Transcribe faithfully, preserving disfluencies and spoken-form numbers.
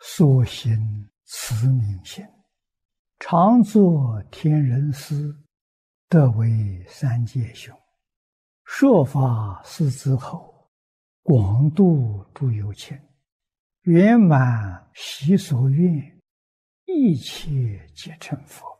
所行慈悯心，常作天人师，得为三界雄。说法四之后，广度诸有情，圆满习所愿，一切皆成佛。